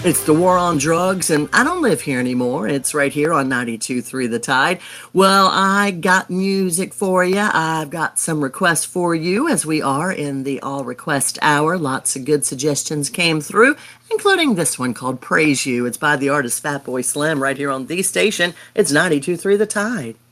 It's the war on drugs, and I don't live here anymore. It's right here on 92.3 The Tide. Well, I got music for you. I've got some requests for you as we are in the all request hour. Lots of good suggestions came through, including this one called Praise You. It's by the artist Fatboy Slim right here on the station. It's 92.3 The Tide.